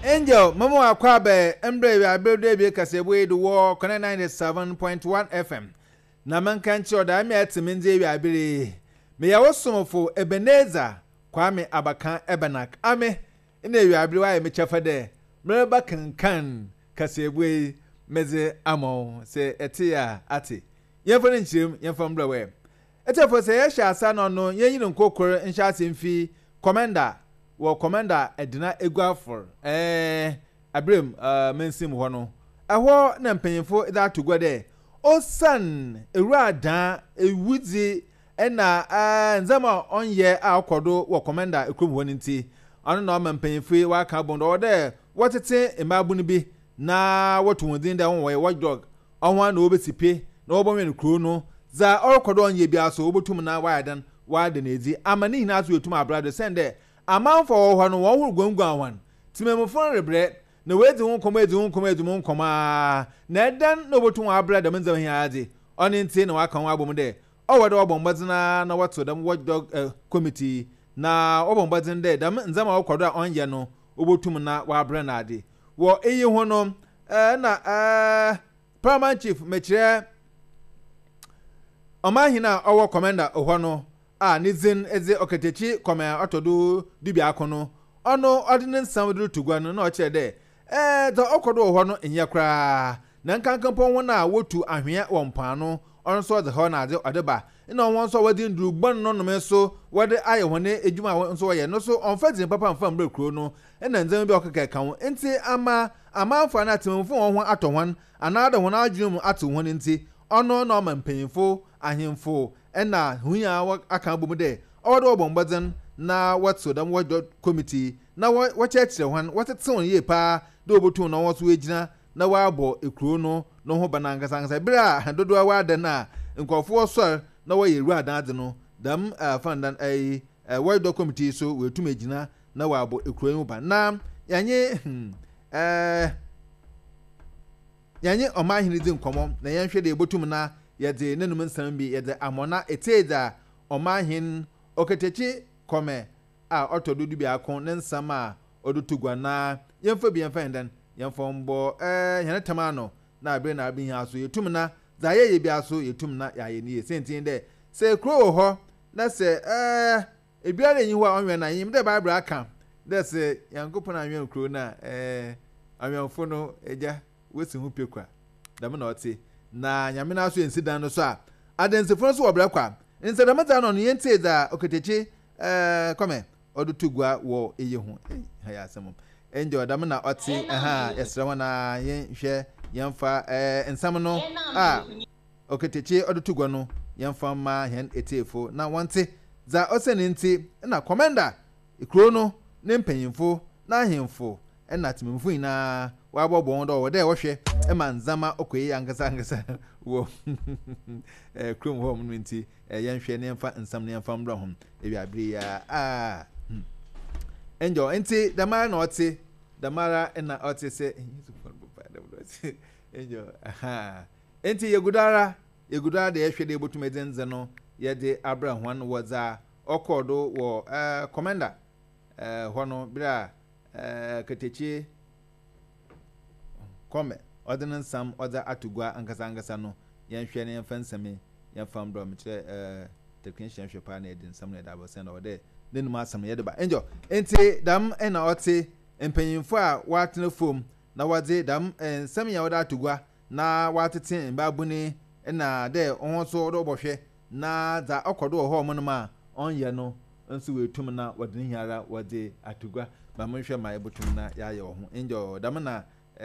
Angel, Mamo Aquabe, Embre, I build a big as a way to war, Connect 97.1 FM. Naman can't show that I met him in the Abili. May I also for Ebenezer, Kwame Abakan Ebenak, Ame, in the Abili, Michafade, Merba can, Casaway, Meze Amo, say Etia, Ati. Yan Jim, yan from Blawe. Ete for say, Sha San or no, Yan Coker and Shasin fee, Commander. Wo commander edina egwa for abrim mensim ho no eho na mpanyimfo ida togwa de o san ewurada ewudzi na nzama onye akodo wo commander ekrom ho nti ono na o mpanyimfo wa ka bondo o de wotete emabunu bi na wotumudin da won wo dog onwa na obesipe na obonwe kro no za okodo onye bi aso obotum na wayadan wade na ezi amani na aso etum abrado sende amount for one who gungwan one. Timemofon rebre, no way to come na dan no botu abra the menza hiade. On inti no aka wabom de. O wado obombazina na wato dem watchdog committee na obombazin de dem nzama okodo onye no obotum na wabra na ade. Wo eyi ho no na paramount chief mechire omahina owo commander oho no nizin eze oketechi kome otodu dibia akono ono ordinance samdu tugwa no na oche de do okodo ho no enye kra na nkankanpon wona wotu ahwea wompa no ono so de ho na ade odeba ina won so wadi nduru gbon no no meso wade aye hone ejuma won so ye no so onfadin papa mfam brekro no ena nzam bi okeka kan enti amamfa na timfo won ho ato anada hon adwum ato hon enti ono no ma mpanyimfo ahemfo ena hunya aka bom de odo bombazen na watso dam ward committee na wachechire hwan watetson ye pa do obotu na woso ejina na wabo ekuro no ho banangasa bra dodo awada na nkofo so na waye ruadan ade no dam fandan ward committee so wetum ejina na wabo ekuro mu ba na yanye omahini din komo na yanhwe de ebotum na yede nenum nsam bi yede amona eteda omahin oketechi kome otodudu bi akon ne nsam a odutugwa na yemfa bi yemfa ndan yemfa mbo henetama no na abre na abin aso yetum na za ye bi aso yetum na yaye ni sentin de se kro ho na se ebiare yin ho a onwe na yim de bible aka de se yankopon anwe kro na anwefo no eja wesi hu pekwa dam na oti na nyame na so ensidan no so a adensefo so obra kwa nsedamata no yente da oketechi kome odutugwa wo eye hu ya asem enjo dam na oti yesra wana yenhwe yemfa ensam no oketechi odutugwa no yemfa ma hen etefo na wonte za osenenti na commander ikro no ne mpanyimfo na ahemfo na timemfo ina wabobon do wo de wohwe emanzama okoyi angasa wo krom ho mu nti yenhwe ne mfa nsam ne mfa mbra ho ebi abiri ya enjo enti damara na oti damara na oti se enjo enti yegudara de yehwe de botumedenze no ye de abra hwan woza okodo wo commander hono bra ketechi kome ordinance sam order atugwa angasa no yenhwe ne yemfansame yemfam do mekire technician hwepa na edin sam na dabo send ode nenu masam ye de ba enjo enti dam na oti empanyimfo a watene fom na wade dam sam ya order atugwa na watete mbabuni na de onho so do bohwe na za okodo ho mo no ma onye no nso wetum na wade ne hiara wade atugwa ba monhwe ma ebotum na ya ye ho enjo dam na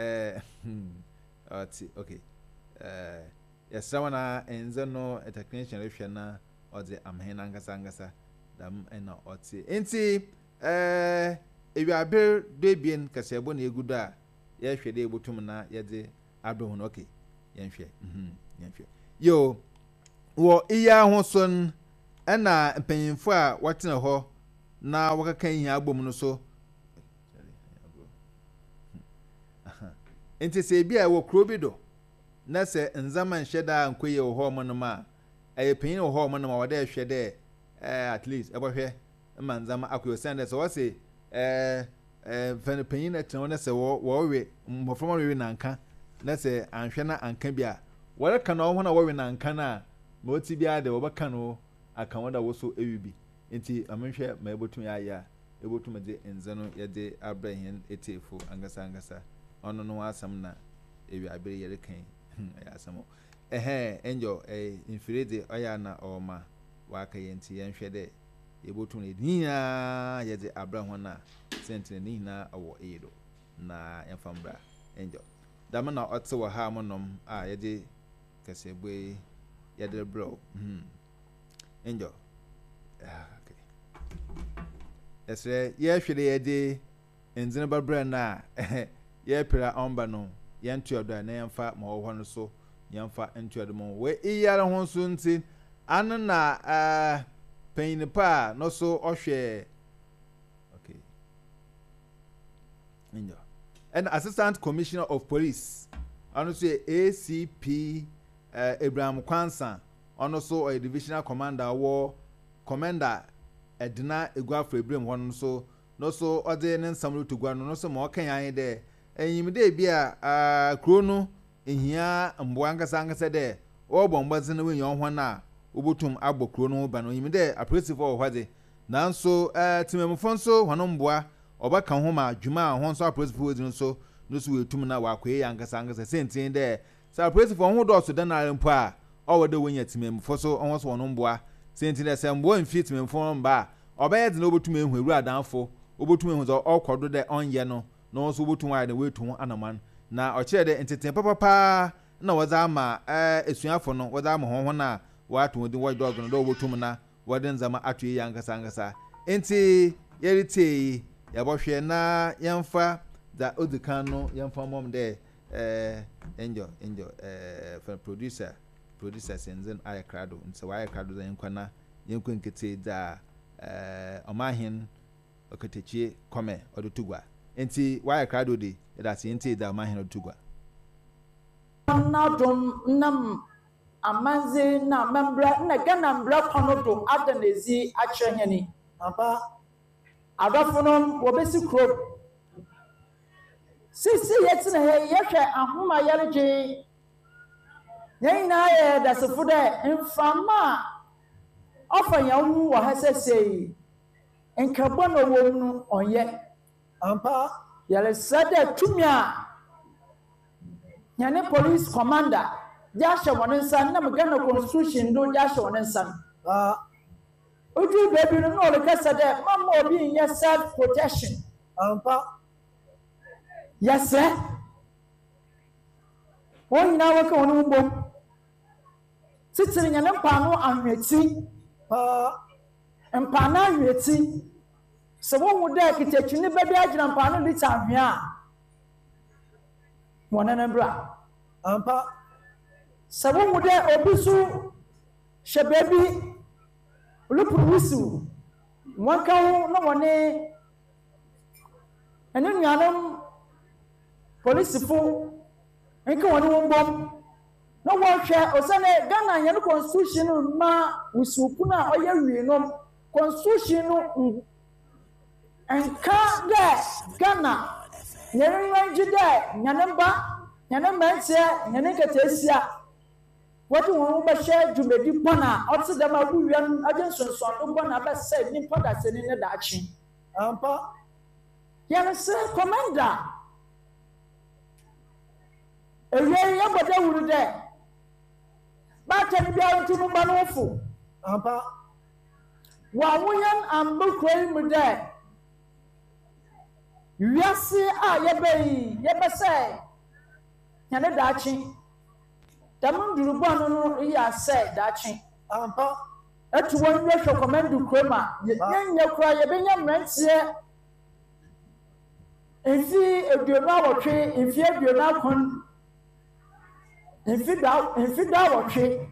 okay yesra wana enze no technician rehwe na ode amhen angasa dam na oti enti ewiaber debien kasebo na egudo a yehwe de ebotum na yede abro no okay yenhwe yenhwe yo wo iya hoson na mpanyimfo a watena ho na wakakan yi agbom no so enti se bia wo krobido na se nzama nhweda nkoye wo ho mo ma ayepin wo ho mo ma wada hwede at least ebohwe ma nzama akoyo sende so wase fen penyin na tena na se wo we mbofroma we na nka na se anhwe na anka bia wore ka na wo na wo we na nka na ma oti bia de wo baka no aka wo da wo so ewibi enti amenhwe ma ebotum ya ebotum de enzano ye de abrahin etefo angasa ono no asam na ewi abere yere kan ya asam enjo infirede oya na oma waka yenti yenhwe de ebotum ne dinya ye de abrahon na sentene ni na awo edo na yemfambra enjo dama na otse wo ha monom a ye de kasebwe ye de bro enjo okay esre ye hwede ye de enzene babra na ye pira omba no ye ntuodo na yemfa ma wo no so yemfa ntuodo mo we iyare ho so nti anu na pain pa no so ohwe okay enjo and Assistant Commissioner of Police anu so ACP Abraham Kwansa anu so a divisional commander war commander Edna Eguafre Ibrahim won so no so ode ne nsamru tugwa no so ma okan yan de enyim de bia kro no ehia mbo angasa de obombaze na wenyon ho na obotum agbokro no ba no enyim de appreciate for hwade nanso timemfo nso hono mboa obaka ho ma dwuma ho nso appreciate for no so wetum na wakwe angasa sentin de sa appreciate for ho do so de na mpo a owode wonya timemfo so ho so hono mboa sentin de se mbo mfit timemfo mba obeye de no obotum ehu ewura danfo obotum ehu zo okodo de onye no no so obotum wa de wetu anaman na ochire de enteten papa na waza ama esuafo no waza ama ho na watu wodi wo dog no do obotum na wode nzama atu yi angasa enti yerite yabohwe na yemfa da odukan no yemfa mom de enjo for producer senzen ayakrado nse wa ayakrado da yenkwana yenkwenkete da omahin oketechie kome odutugwa enti wa ayakrado de da se enti da omahin odutugwa na dum nam amanze na membra na gana mbra konodo adanezi akyereheni aba adafonom wobesi kro sisi yetina yehwe ahoma yarege yina ye dasefo de mfama ofa yawu wo hasesei enkabo no wo nu onye ampa yale sade tumia nyane police commander jasha wonensan na magana constitution do jasha wonensan oju baby no no le sade mama obi in self protection ampa yes sir won na waka wonu mbom sitiri nyane mpano ahweti mpana ahweti se won de kitechini bebe agina mpano lita ahwe a wonana bra ampa se won de obisu shebebi lupurusu wanka ho no wone enu nyanam police fu enka woni wombom no wohwe osane Ghana yan constitution ma usuku na oye wienom constitution no enka de Ghana nyerenwanji de nyanemba nse nyenekatesia wati won ba share jumedi bona otse dem awuwian agensonson do bona ba say ni poda seni ne daachi ampa yan se commander ewe ya boda wuru de ba tani bia ntumu ba no fu ampa wa wuyan ambu kwai mu de wiase a yebe say nyane daachi tamunduru bonu no ya say daachi ampa etu won yehwe commander krema yenya kura yebenya mrantie efi eduona wotwe efi eduona kon efi da wotwe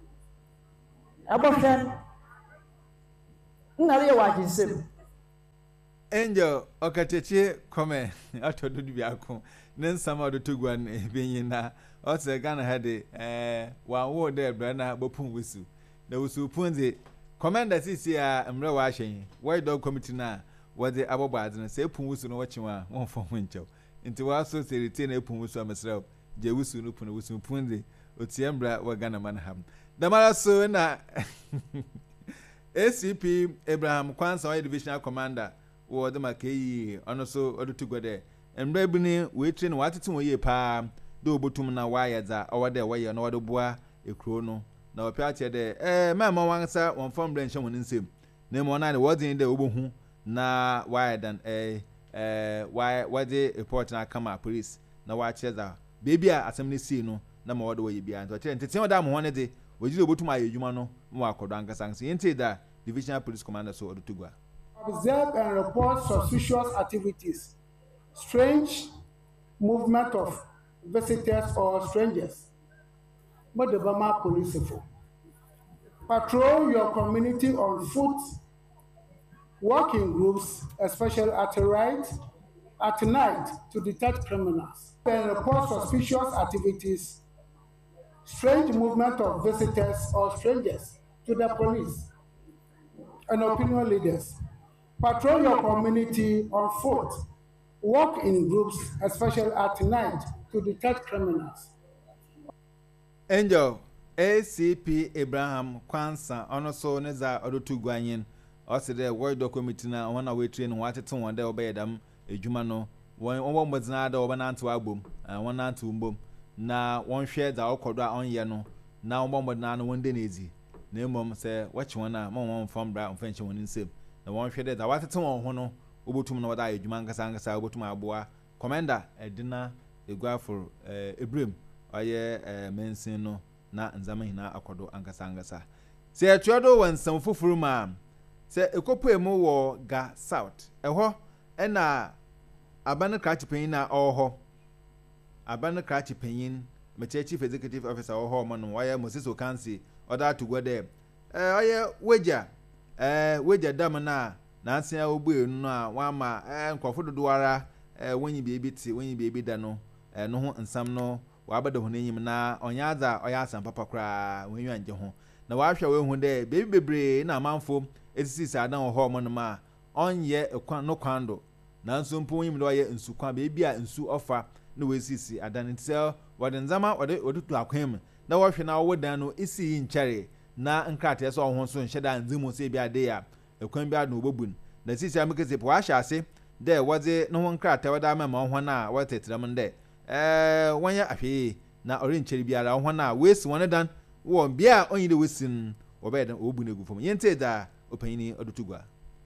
aboshen nnare wajinsem Angel okacheche kome atodo biako nensama do tugwan ebenyina ose Ghana hade wanwo de brana bopun wusu na wusu punze commander sisi a mre wa hyen why dog committee na wɔde abɔbɔ adze no sɛ epun wusu no wɔkye wa wɔmfa ho nkyɛw nti wɔaso sɛ retie na epun wusu amesrɛ gye wusu no pun wusu pun de otie mbra wɔ Ghana man ham damara so na ACP Abraham Kwansa oil divisional commander wo de makeyi ono so odutu gode mbra bi ni we train watete wo ye pa de obotum na waye za owode waye no wode boa ekro no na opi ache de mama wansa won fam bra nhye won nsem na mo na ne wodin de obohu na waye dan wade report na kama police na wa che za baby a asem ne see no na ma wode waye bia nto che ntete wo da mo hone de wojide obotum aye adwuma no mo akodo ankasanse yente da divisional police commander so odutugwa observe and report suspicious activities, strange movement of visitors or strangers. Modebama Police Force. Patrol your community on foot, work in groups, especially at night to detect criminals. And report suspicious activities, strange movement of visitors or strangers to the police and opinion leaders. Patrol your community on foot, work in groups, especially at night, to detect criminals. Angel, ACP Abraham Kwansa, also Neza Odutu Guanyin, also the World Document na one away train, what one day obey them, a Jumano, one was not over to album, and one to boom. Na one share the Okoda on Yano, now one but none one day easy. Name say, watch one, one from Brown French one in sip. The one share that what to one hono, Ubutum no die, Jumanga Sanga Ubutuma Boa, Commander, a dinner, a go for a brim, or ye mensino, na and Zamina Akodo Ankasangasa. Say a trado when some fufu ma'am. Say a couple more war ga south. A ho, and a banner catch pain or ho. A banner catch pain, my chief executive officer or hormone, why Moses Okansi, or that to go there. Wager. Wager damana Nancy Obu no wama nkofo do ara when you be bit when you be da no no nsam no wabada ho nanyim na onyaza oyasa papa kra when you anje ho na wahwe we hu de baby bebre na manfo esisi sadan ho mo no ma onye ekwan no kwando nanso mpo yim do ye nsu kwa baby a nsu ofa na we sisi adan ntsel wode nzama wode odutu akwem na wahwe na wodan no isi nkyare na nkate so ho so nheda nzimu se bia de ya ekwan bia no obobun na sisi amekese po ahya ase de wode no ho nkate wada ma ho na wotetram de wanya ahwe na orenkyere biara ho na wesi won dan wo bia onyi de wesin obeda obun egu fom yente da opanyini odutugwa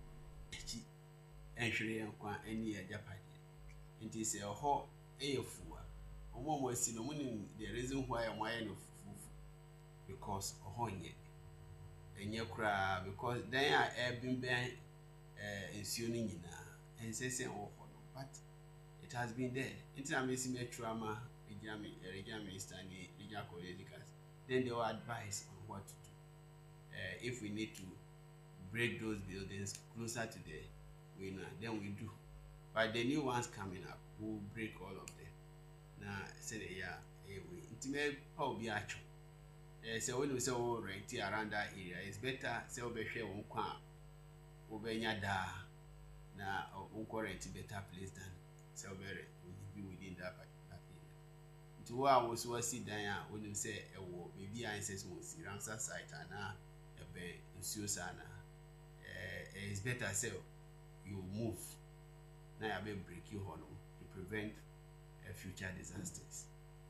enhwere yankwa eni ya japade nti se ho eyefuwa omo esi no munim the reason why am I no fufu because ohonye enye kura because then I been ensuo ni nyina ensese ho but it has been there until I miss me trauma regime standing legal colleges then they will advise on what to do if we need to break those buildings closer to the winner then we do but the new ones coming up will break all of them now say yeah we intimate how be actual so when we say rent around that area it's better say we share one kwa obenya da na rent better place than say we be within that area to where was see dan when you say maybe ancestors will see Ramsar site and ebe nsuo sana it's better say you move now you be break you hollow to prevent future disasters.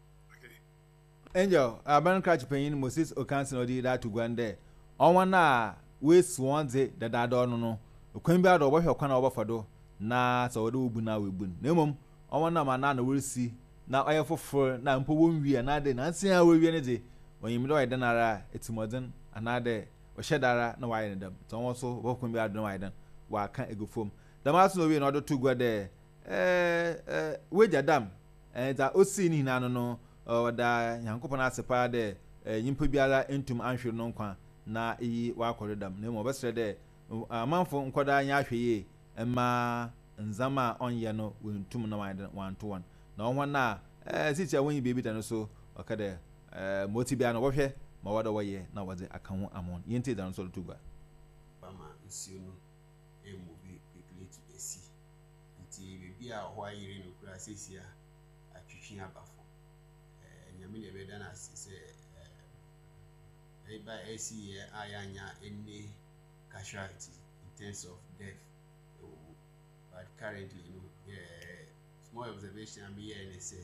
Angel, Aban catch pain Moses Okansi no di that to Gwande. On one na we swanze the dado no. Okwan bia do wo hwe kwana obofado na so wo bu na we bun. Nemom on one na mana na we si na oye foforo na mpo won wi na de na nsia we wi ne de. Onyim do ide nara etimoden anade o shedara na wa yin dem. So won so wo kwan bia do wa yin wa kan egufom. Damaso no we no do to Gwade we jadam da osi ni na no oda yankopona asepa de nyimpa biara entum anhwe no nkwa na yi wa akoredam na mo besre de amanfo nkoda anya ahweye ma nzama onye no wentum na wanto wan na onho na sitia wonyi bebi da no so okade moti bia no wohwe ma wada woye na wode aka ho amon yente da no so tugwa bama nsio no quickly to the be a why you in Ukrasia, a teaching about and Yamina Bedana say, by AC, Ayanya, any casualty in terms of death. But currently, small observation I'm here and they say,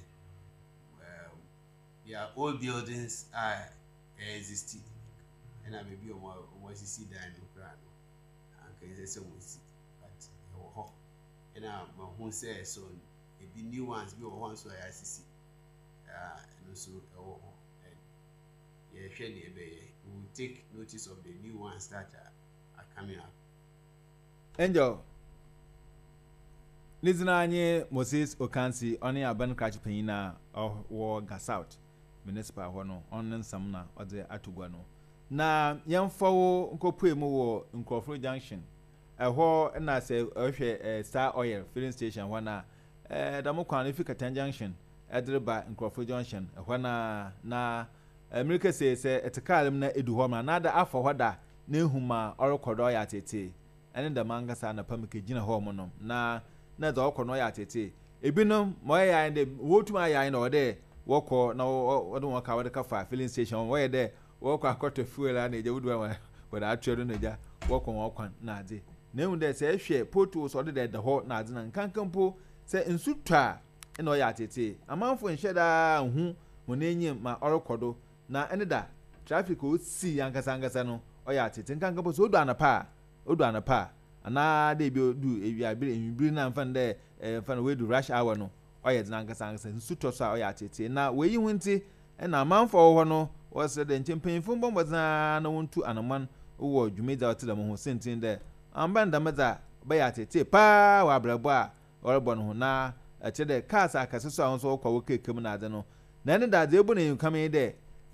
all buildings are existing, and I may be on what you see there in Ukraine. And can say so, but and who says so, it be new ones, be ones where I see, and also, yeah, we will take notice of the new ones that are coming up. Angel. Listenanye Moses Okansi oni aban crash penina or gas out municipal hono on samna or the atugwa no na yamfo nkopue mu wo Nkrofo Junction ho na se ohwe Star Oil filling station wana damo kwan fi Katan Junction edreba Nkrofo Junction na America say etekalem na edu ho na da afọ hoda na ehuma orokodo ya tete ene da mangasa na pamike gina ho mo no na da ọkọ no ya tete ebinom mo ya inde wotuma ya inde ode wọkọ na wọdun wọka wọde ka fa filling station wo ye de wọkọ akọtọ fuel na eje wudu wa wọda atwere no ja wọkọ wọkwan na ade na ehun de se ehwe potu so de de ho na ade na nkankampo se nsutwa ina ya tete amanfo nheda hu mo na enyim ma orokodo na ene da traffic o si yankasa no ya tete nkankampo so odu anapa ana de bi du ewia na mfan de mfan we du rush hour no oye dina ngasa nsuto so oya tete na we yi hunti na manfo ho no was de nchempanfo bombozana na wontu anaman wo dwumeda otela mo ho sentin de ambanda meza ba ya tete pa wa brabo a orebo no na eche de cars akase so ahon so kwa wo kekam na ade no na ne da de ebu na yukame de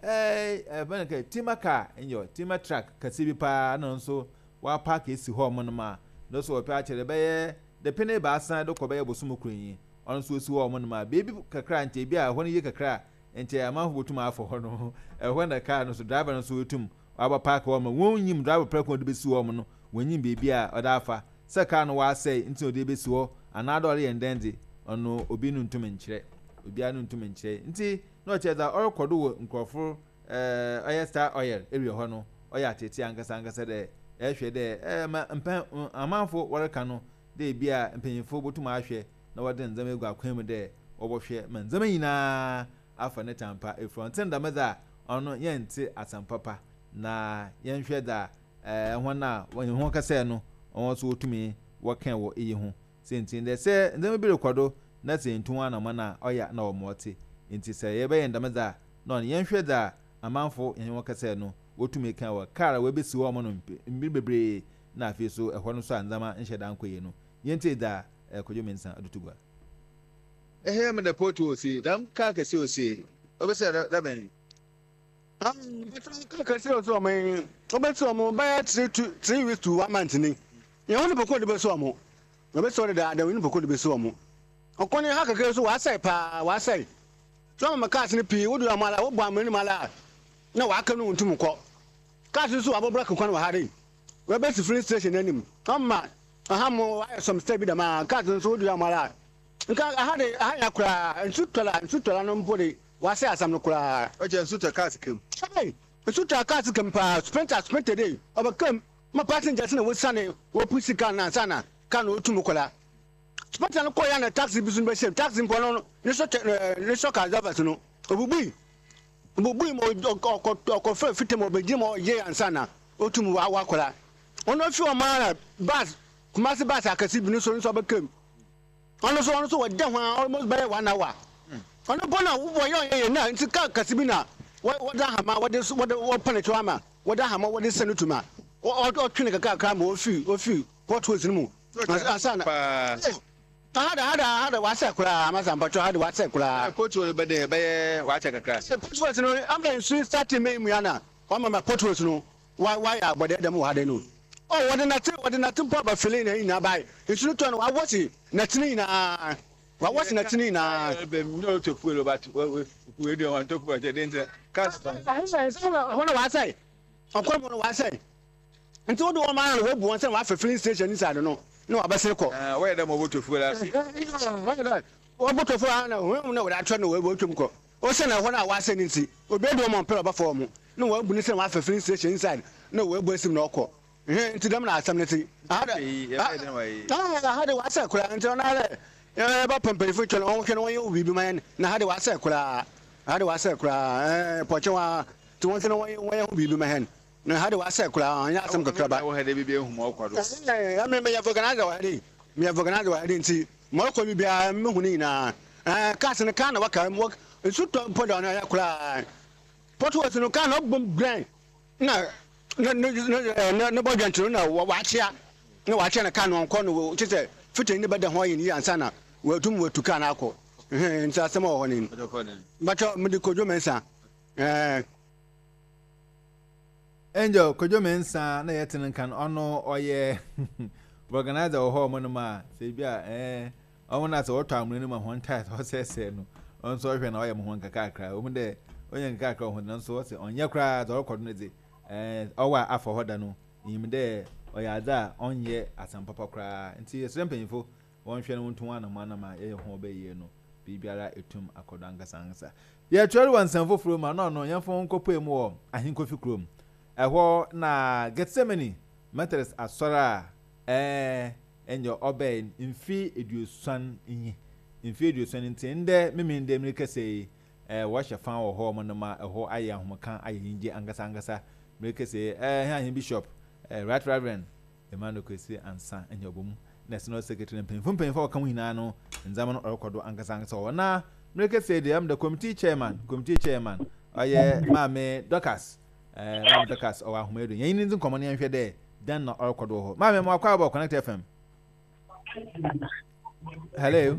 banka timaka enyo tima truck kasibi pa na nso wa park esi ho mo no ma no so opa chere be de pene ba san do ko be bosumu kunyi on so esi ho mo no ma baby kakra nte bi a ho ne kakra nte ama ho botum afo ho no ho na car no so driver no so otum wa park ho mo wonyim driver preko de besi ho mo no wonyim baby a oda afa se car no wa say nte ode besi ho anado ore yendendi ono obi nu ntum nkyere obi anu ntum nkyere nti no cheza orokodo wo Nkrofo oya Star Oil area ho no oya tete angasa de ehwe de amanfo woreka no de bia mpanyinfo botum ahwe na wode nzama egu akwam de obohwe manzama nyina afa ne tampa efronten da meza ono yente asampapa na yenhwe da hona wonho kase no onwo so otumi wokan wo eyi ho sentin de se nzama bi rekodo na sentu ana mana oya na omote nti se ye be yenda meza no yenhwe da amanfo yenho kase no wotumi kan wa kara we besi wo mo no mbibebre na afi so ehwo no so anzama nheda nkoye no yente da kojo mensa adutugwa me the photo si dam ka ka si o si obese da ben ka si o so me obese o mo ba 3 weeks to 1 month ni ye hono boko de beso mo obese o da wini boko de beso mo okoni ha ka so wa sai so ma ka ni pi wodu amala wo bo amani mala na wa aka no ntum ko ka so abobra kan wa hare we be free station anim amma aha mo wa some stay bi da ma ka so wodu amala nka aha ya kura nsutola no mpode wa sai asam no kura o je nsuto ka sikem hey nsuto ka sikem pa spent dey obakam ma passengers na wo sane wo pusi kan na sana kan o tum kola spent no ko ya na taxi bisun be shame taxi mpo no ne so ka driver no obugbi mo ko fe fitemo be jimo ye ansana o tum wa kola ono fi o ma bus kumasi bus akasi bi no so bakam ono so wada hwan almost by 1 hour ono bona wo ye na nti ka kasibi na wada hama wada paneto ama wada hama wada senutuma o twene kaka ma ofi potholes mu asana hada wasa kula amasa mpacho hada wasa kula potholes be wacha kaka potholes no ambe nsu start me mu yana o ma potholes no why ya bode dem hada no oh wada na timpo ba feeling na ina bai nsu to no wa wasi na tini na wa wasi na tini na be no to fuel but we don't want to talk about the dent cast hono wa sai akwa mo wa sai nti wodo o ma na wo bu won sai wa feeling station inside no na wabɛsere kɔ wɔyɛ dɛ ma wɔbɔtɔfuo la ase wɔbɔtɔfuo a na wɔn na wɔde atwa na wɔtwam kɔ ɔsɛ na hɔ na wɔasɛ ne nti obi de wɔn mpɛ ɔbɛfɔ wɔn na wɔabu ne sɛ wɔafɛ filling station inside na wɔabu asim na ɔkɔ nti dɛm na asɛm ne ti ahada wɔasɛ kora nti ɔna dɛ ɛbɛ pɛmpɛnifo twɛn wɔn hwɛ na wɔnyɛ obi bi ma yɛn na ahada wɔasɛ kora pɔkyɛ wa ti wɔn sɛ na wɔnyɛ ho biribi ma yɛn na ahada wɔasɛ kora ɔnyɛ asɛm kakra ba wɔn hɛ de bibi ehum ɔkɔ do ɛmɛ mɛ yɛ organizer wɔ hɛ de nti mɔkɔ bi bia mɛ hu ne nyinaa kaasi ne kan na waka nsu tɔ mpɔ da ɔna yɛ kora pɔtɔ wɔ sinu kan na ɔbɔ brɛn na ne bɔ dwantoro na wakyea ne kan na ɔnkɔ no kye sɛ fitani ne bɛda ho ayɛ ne yi ansa na watu kan na akɔ nti asɛm a wɔ hɔ ne bàtɔ mede kodwo mɛnsa Angel kodwo mɛnsa na yɛtene nkan ɔno ɔyɛ organizer wɔ hɔ ɔmo no ma sɛ bi a ɔmo na sɛ wɔtɔ amuna no ma ho ntaa ɔsɛsɛ no ɔnso ɔhwɛ na ɔyɛ mo ho nkakakra ɔmo dɛ ɔnyɛ nkakakra ho nanso ɔsɛ ɔnyɛ koraa dɛ ɔkɔ no ne dze ɔwɔ afa hɔ da no yim dɛ ɔyɛ adze a ɔnyɛ asampapa koraa nti yɛsrɛ mpanyinfo wɔnhwɛ no nto anama yɛyɛ ho ɔbɛyie no biribiara etum akɔdɔ ankasa yɛtwɛre wɔn nsɛm foforɔ ma no ɔno yɛmfo nkɔpɔ mu wɔ ahenkofi kurom ɛhɔ na Getsemani Methodist asɔre a enye ɔbɛn mfi eduosan nyi mfi eduosan nti ndɛ mimi ndɛ mi kɛse wɔhyɛ fan wɔ hɔ mo no ma ɛhɔ ayɛ ahomeka ayɛ yinje ankasa mi kɛse ha bishop right reverend Emmanuel Kwesi ansa enye obom na senior secretary mpemfo wɔka mu hinaa no nzama no ɔrekɔdo ankasa wɔ na mi kɛse de am the committee chairman ɔyɛ maame Dorcas maame Dorcas ɔwɔ ahomedo yɛn ni nkɔmɔ ne nhwɛ dɛ dan na ɔrekɔdo hɔ maame mo akɔ abɔ Connect FM. Hello.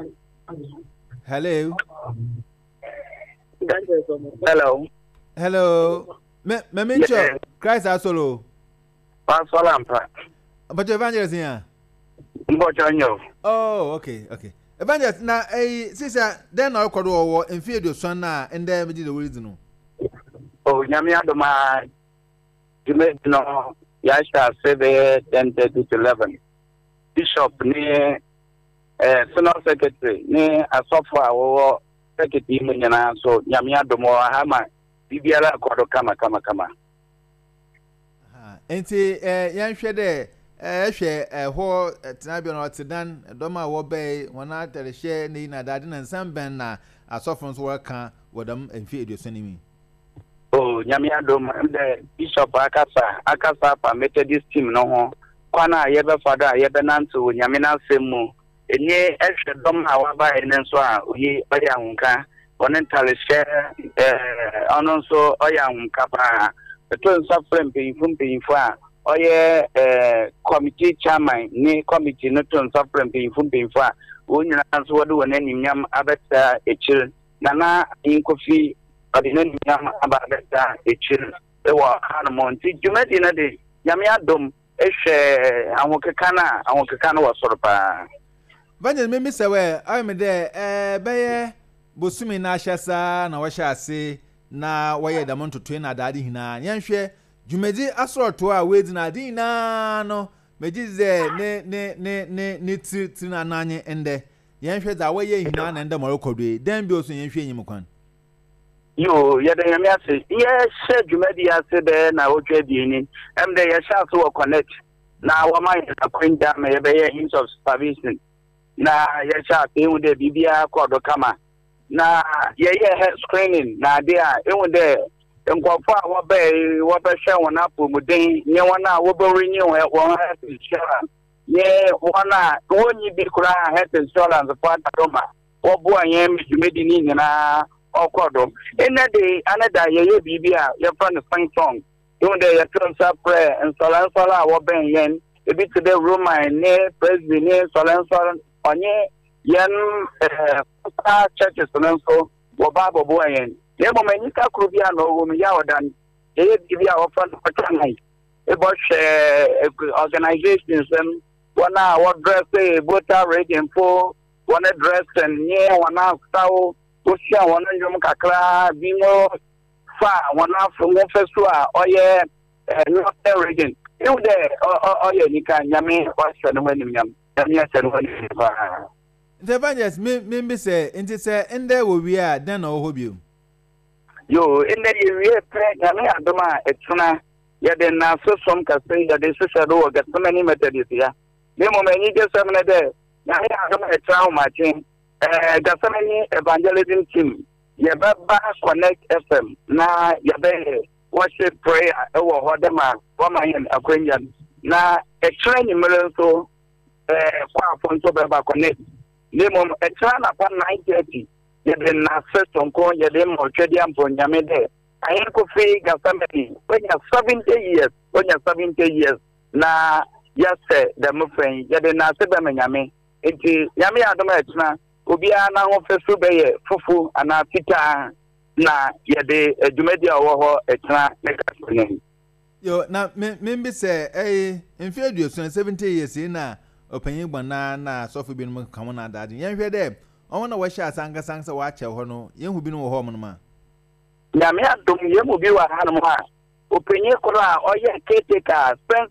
Me mencho Christ asolo. Pasolampa. But evangelist here. Mbochanyo. Oh, okay. Evangelist na sister then na ɔrekɔdo hɔ mfi edo son na ende me di the words no. Oh, nyame adoma jume no yasha sebe 10:30 to 11. Bishop ni senior secretary ni asofo a wo secretary mu nyana so nyame adomo ha ma bibiara akodo kama enti yanhwɛ dɛ hwɛ ho tenabia no tedan dɔma wo bɛi wana terehye ni na dade na nsambɛn na asofo nso wɔka wodam mfi eduosani mi. Oh, nyame adomo the bishop akasa pa Methodist team no ho kwana yɛbɛfa do a yɛbɛnanto nyame na asɛm mu enye ehwɛ dɔm a waba ene nso a oyi ɔyɛ ahunka ɔne ntale hyɛ ɔno nso ɔyɛ ahunka pa eto nsa frem mpanyinfo a ɔyɛ committee chairman ne committee no to nsa frem mpanyinfo a wonyina nso wɔde wɔn animnyam abɛta ekyir na inkofi ɔde n'animnyam abɛta ekyir ɛwɔ hanom nti dwumadi no de nyame adom ehwɛ ahokeka no wɔ soro paa. Vanjel me sewe ayme de beye bosumi na ahyesa na wɔhyɛ ase na wɔyɛ damon to na dade hina yɛnhwɛ dwumedi asoroto a wedi na ade hina no megize ne ti na nanye ende yɛnhwɛ da wɔyɛ hina na ende mɔrekɔdwe den bi oso yɛnhwɛ nyim kwan yo yɛde nyame ase yɛhyɛ dwumedi ase de na wotwa bieni de yɛhyɛ ase wɔ connect na wɔma yɛ akwenda me yɛbɛyɛ hints of supervision na yɛhyɛ ase ehu de bibia kɔdo kama na yɛyɛ screening na de a ehu de nkɔfo a wɔbɛhwɛ wɔn apɔmuden nye wɔn a wɔbɛrenyi wɔn health insurance nye wɔn a wɔnyi bi koraa health insurance fo adadoma wɔboa yɛn dwumadi ni nyinaa ɔkɔdo ɛnna de anada yɛyɛ biribi a yɛfa no song ehu de yɛtɔ nsa prɛ nsɔlɔ a wɔbɛn yɛn ebi te de roman ne president ne nsɔlɔ onye yen churches nso woba bobo yen ye mo manyika kru bia no wo mi ya odan ye bia ofan patranai e bo she organizations wana what dress voter reading for wana dress and nye wana stawo osia wana yom kakra bi mo fa wana from fesu a oye not reading You there, or you can Yami, what's the name? Yami, The Evangelist, maybe say, and it's and there will be a then or hobby. Yo, in the year, Yami Adoma, Exuna, Yaden Naso, some can say that this is a door get so many methods here. Nemo may just 7 a day. Yami Adoma, a town marching, got so many evangelism team. Yababa Connect FM, na Yabe, worship prayer, or whatever, Wamayan, Aquarian, na a training million so, Quafonso Baba Connect. Nemo, a turn upon 9:30. Yaden na first on call Yadem or Chediam for Yamede. I ain't go free somebody when you're 70 years, na yes, the Muffin, Yaden na Sebam Yame, into Yami Adoma. Obia na ho fesu be fufu ana pita na yede adwumadi a wo ho etna nekasene Yo na me say in fear do 70 years na opanyin gbana na sofu bi no kamo na dade yen hwe de on na wo sha asanga sansa wa che ho no yen hu bi no ho mo ma ya me adom ye mu bi wa hanum ha opanyin koro a oye caretaker since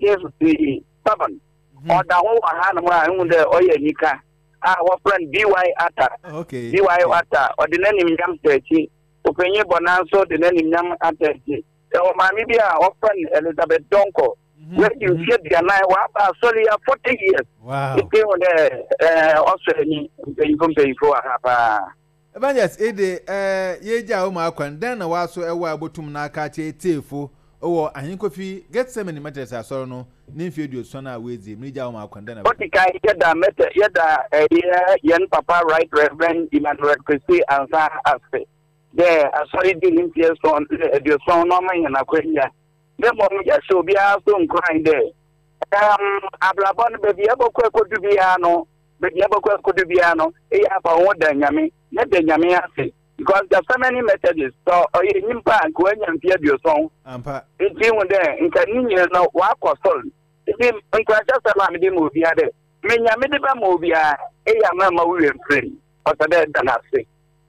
1957 oda ho wa hanum ha hu de oye nika our friend BY Atta. Okay. BY Atta. Or the name Yam 30. Openye Bonanso, the name Yam Atta. So, Mamibia, our friend Elizabeth Donko. Where you see the line, sorry, 40 years. Wow. It came on the Australian, you can pay for a Evangelist, ye ja o ma kwan den na wa so ewa abotum na aka che tefu owo ahinkofi get semeni matters asoro no ni mfiedu so na wezi mi ja o ma kwan den na what the guy get that method yada yen papa right reverend Emmanuel Christy answer aspect there sorry the influence on the son no man na kwenya the mom ya so bia so nkran there ablabon be bia bokwa kodu bia no be bia bokwa kodu bia no e ya fa won da nyame na da nyame ase because there are so many methods so oye nimpa ko anya mpia bio son ampa enti won there nka ninyi no wa kosol enti nka just ma me de mo bia de me nyame de ba mo bia e ya ma we free o ta de da na se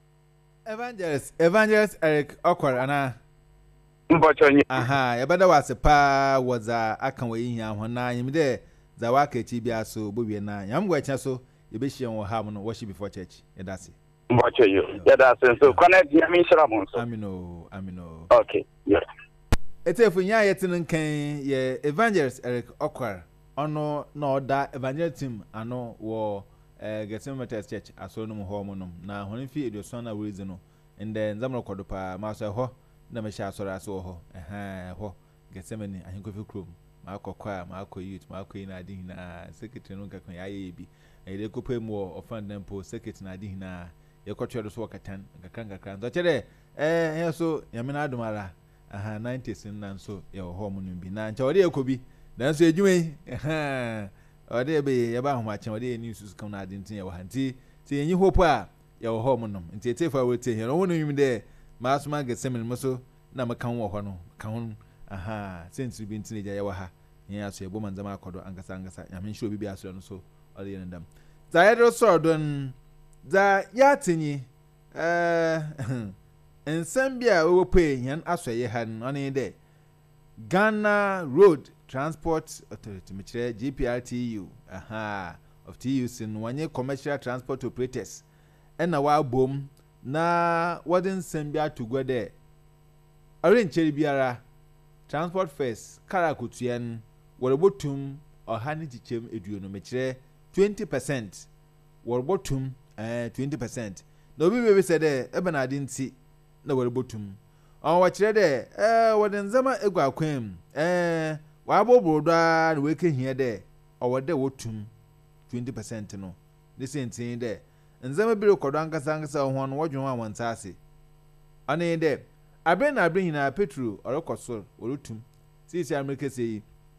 Evangelist Eric Okwar ana mbochonye aha yabada wase pa waza akan we yin ahon na yim de za wa ka chi bia so bowie na yam gwa cha so ye be hie won ha mo no worship before church yedase mbochonye yedase so connect yami shiramun so amino okay yeah etefu nya yetin kan ye Evangelist Eric Okwar ono na oda evangelist team ano wo Getting Methodist Church aso no ho mo no na hono fi eduson na reason no and then zamro kodo pa ma so ho na me sha asoro aso ho ho Getsemani ahinkofi krom ma akokwa ma akoyit ma akoyi na adi na secretary no kakon ya yebi ede kope mu ofan dem po secretary na adi na ye kotwe so wakatan kakran so chere so yame na adomara 90s na so ye ho mo no bi na ncha ode ekobi dan so edwume ode be ye ba homache ode ni susu kam na adi ntin ye wa nti ti enyi hope a ye ho mo no nti etefa we te he no wono yim de ma asuma Getsemani mo so na makan wo ho no kan sense bi ntin ye wa ha yen aso ye bo manzama akodo angasa yame nshi obi bi aso no so ode ye ndam za ye do so don za ya tinyi ensem bia wo pe yan aso ye ha no ne de Ghana Road Transport Authority michire GPRTU of TUC no wanye commercial transport operators ena wa bom na wadin sembia to there orin cheri biara transport fares kara kutuan worbotum ohani chichem eduo no michire 20% worbotum 20% no bi be say there ebe na adinti na worbotum on wachire there wadin zama egwa kwem wa bobrodo na we ke hia there owode wotum 20% no this entin there nzama bi rekodo ankasa ho no wodwon awonta ase ane there abin na abin na petro orokoso orotum sisi america sei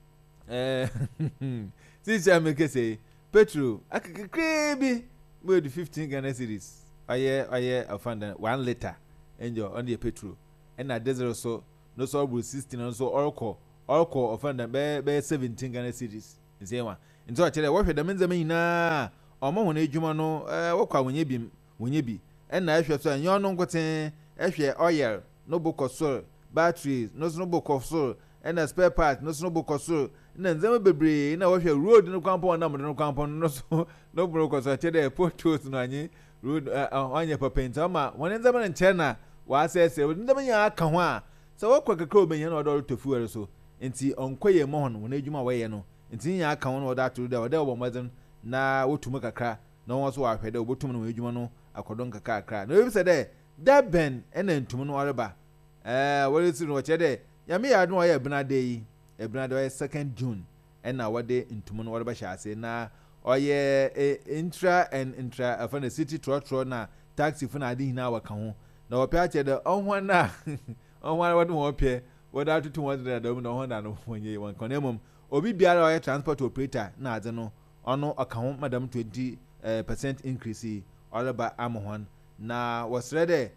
sisi america sei petro akekre bi we do 15 Ghana cedis aye afanda 1 liter enjo on the petro and na diesel so no so bru 16 no so oroko ofanda be 17 Ghana cedis nzewa nzo akere wo hweda menzema nyina omo ho na adwuma no wokwa wonye bi na ahwe so anyo no nkoten ehwe oil no boko so batteries no boko so na spare part no so boko so na nzema bebre na wo hwe road no kwampon na mo no kwampon no so no bro ko so chede photos no anyi road onye papenta ma won nzema na nche na wa asese nzema nya aka ho a so wo kwa kakra obenya na odo tofu so enti onkoye mo hono won adwuma waye no enti nya aka ho no oda aturu da oda obomazen na wotumu kakra na won so wa hwede obotum no adwuma no akodon kakra na obi se de da ben ena ntum no oreba wole si no chede ya me ya no ya ebnade yi ebnade oye 2nd June ena wode ntum no oreba hyase na oye intra and intra afana city trotro na taxi funa adi hina waka ho na opia chede onhwa na onhwa wode ho opie wode atutu wode da dom na honda no fonye won konemum obi biara oye transport operator na ade no ono aka ho madam 20% increase oreba amohon na wasrede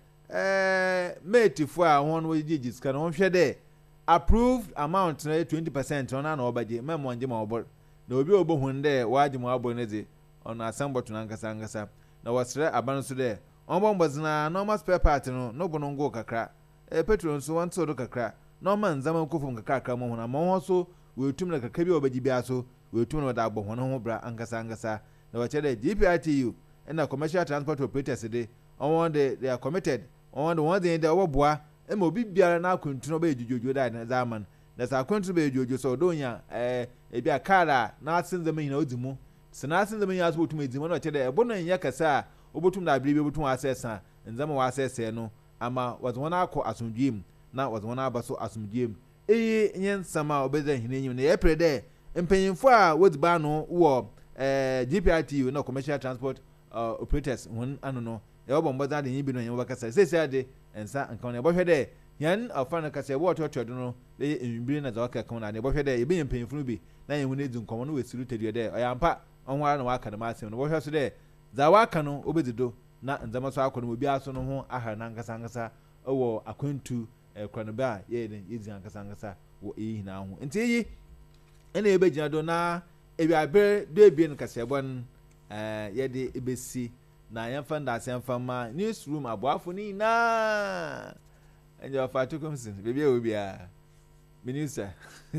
mate fo a won we gigi ska no hwe de approved amount na 20% ona na obaje memo nje ma obor na obi obohun de waje mo abor neze ona asamboto na nkasa na wasre aban so de onbombozina normal spare part no bono ngo kakra petrol so wanto do kakra normal nzama kofum kakra mo hona mo so we tum na kakra bi obaji bia so we tum na da abohon ho bra ankasa na wache de GPRTU and commercial transport operators de on they are committed on the one they oboa e mo bibiara na akwantu no be jojojo da na zaman na sa akwantu be jojojo so do nya e bia kara na asin them hina odimu sina asin them hina so botum edimu na wache de e bono nya kasa obotum na abiri botum asesa nzama wa asese no ama wazona akọ asumdwem na wazona abaso asumdwem nyen sama obeza hina nyim na ye prede mpanyimfo a wodiba no wo GPRTU na commercial transport operators won ano no e obombo za de yibi no yen bakasa sese ade ensa nkan ne bohwe de yan afana kasa e wototo do no le enwibire na za waka kan na ne bohwe de e be mpanyimfo bi na yen won edu nkomo no wesiru tedue de oyampa onwara na waka na masem no bohwe so de za waka no obedido na nzama so akọ no obi aso no ho ahara na nkasa owo akwantu kwano ba ye ne yezi nkasa wo eyi na ho enti yi ene ebe gina do na ebi abe do ebien kasa ebon yede ebesi na yemfa ndase yemfa ma newsroom aboafo ni na enjo fatu komsin bebi obi a minister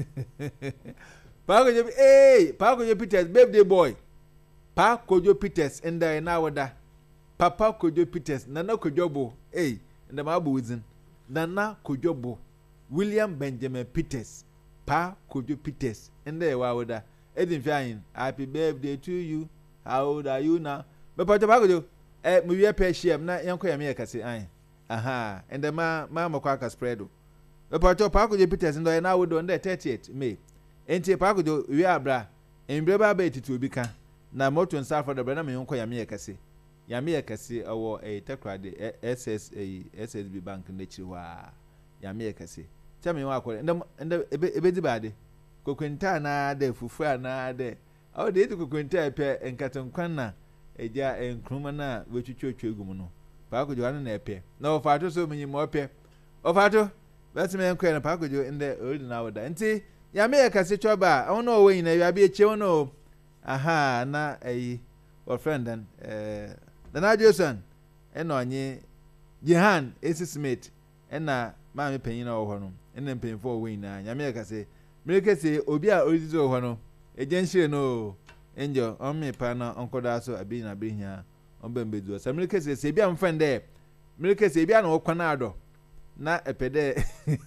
Pakojo Peters birthday boy Pakojo Peters enda na wada Papa Kojo Peters Nana Kojobo enda mabu wizin Nana Kojobo William Benjamin Peters Pakojo Peters enda wa wada Edin Fiayin happy birthday to you. How old are you now? But Pakojo mu wie pe shiem na yanko ya me kase an aha enda ma kwaka spread o Pakojo Peters enda na wodo enda 38 May enti Pakojo wi abra embre ba ba etitu obi ka na moto nsa for the brana me yanko ya me kase owo takrade SSB bank ndechi wa ya me kase chame wa akore enda ebedi bade kokwenta na de fufu na de o de kokwenta pe enkatonkwan na eja enkruma na wetwetwetwe egum no Pakojo anu na epe na ofato so menyi mo pe ofato best me enko na Pakojo inde old na woda nti ya me kase choba ono owe na ya bi eche ono aha na our friend then na Jason eno anyi Jehan Smith ena ma me panyin na wo no ena mpanfo owe na ya me kase mrekese obi a orizo wo no ejenhire no enjo me pa na onkoda so abi na behia ombembedu so mrekese se bia mfende mrekese bia na okwana ado na epede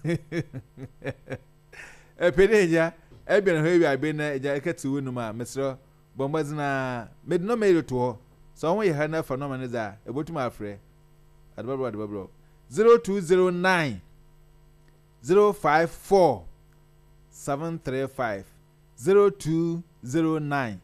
ja ebia na hobi abi na eja ekatu wonu ma mesro bombazina medno made to so won ye hana phenomenon za ebotum afre adbabro 0209 054 735 0209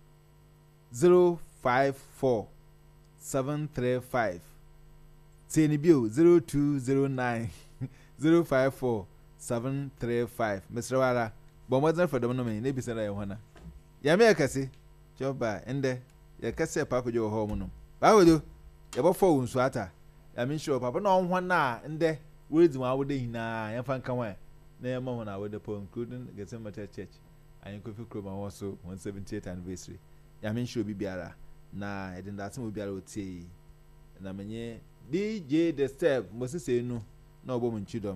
054 735 Tenibio 0209 054 735 Mr. Wara bombazina for the moment ne bisara ye hona ya me kase joba ende ya kase Pakojo ho mu no Pakojo ya bofo wunsu ata ya me sure papa na onhwa na ende wezi wa wode hina ya fa nkan wa na ya mamu na wode po including Gethsemane Church and Kofi Kroma also 178th anniversary ya me sure bibiara na edin da timo biara otie na menye DJ The Step Moses enu na obo mu nchidom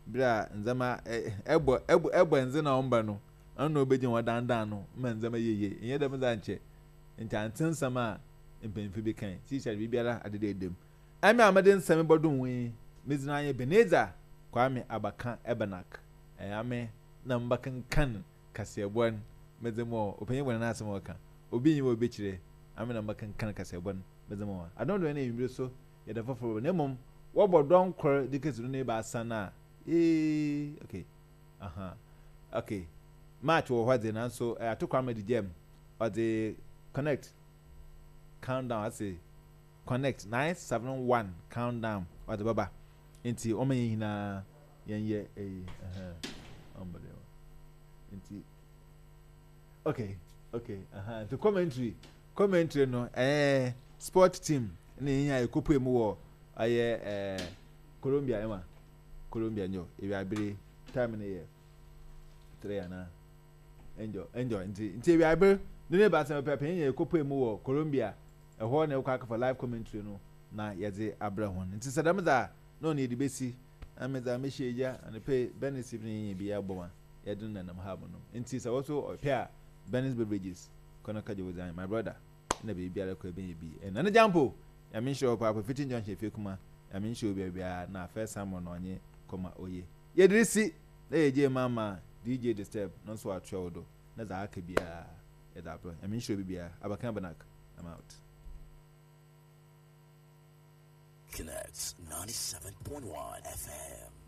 bra nzama ebo nze na omba no anno obegye wadandan no ma nzama yeye enye dem za nche ntanten sama mpemfi bi kan teacher bi biara adede edem ame amade nsame bodun wi mezina anye Beneza Kwame Abaka Ebenak ame na mbakan kan kasebon mezemo openye bona na asemo kan obi nyi obi kire ame na mbakan kan kasebon mezemo adon do na yimre so ye da foforo na mom wo bodon kwor dikezu na ba sana okay okay match wo hwade na so atokwa ma di gem or the connect countdown I say connect 971 countdown or the baba inti o me hina yenye unbelievable inti okay the commentary no sport team na yin ayekopo emu wo aye Colombia nyo ebi abiri time na ye 3 ana enjoy nti ebi abiri ne ba se pepe yin ayekopo emu wo Colombia ho na kwa for live commentary no na yeze abra ho nti sadam da no ne dibesi ameza mehyeja and pay Benis evening bi aboma yedun na nam ha no nti so also opia Benis beverages kono kaje wozan my brother na be biara ko be bi and na jampo ya min show papa fitin junction fekuma ya min show bia na first time no onye koma oye yedirisi na yeje mama DJ the step no so atwa odo na za aka bia yeda bro ya min show bia abakan banak I'm out. Connects 97.1 FM.